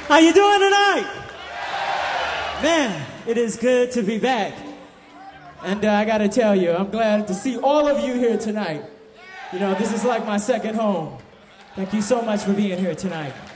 How you doing tonight? Man, it is good to be back. And I gotta tell you, I'm glad to see all of you here tonight. You know, this is like my second home. Thank you so much for being here tonight.